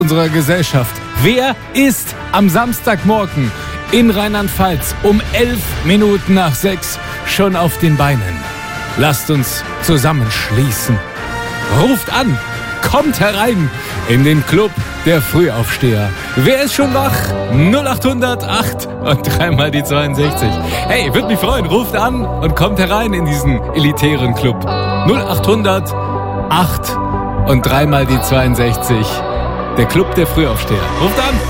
unserer Gesellschaft. Wer ist am Samstagmorgen in Rheinland-Pfalz um 6:11 schon auf den Beinen? Lasst uns zusammenschließen. Ruft an, kommt herein in den Club der Frühaufsteher. Wer ist schon wach? 0800 8 und 3 mal die 62. Hey, würde mich freuen, ruft an und kommt herein in diesen elitären Club. 0800 8 und 3 mal die 62. Der Club der Frühaufsteher. Ruft an!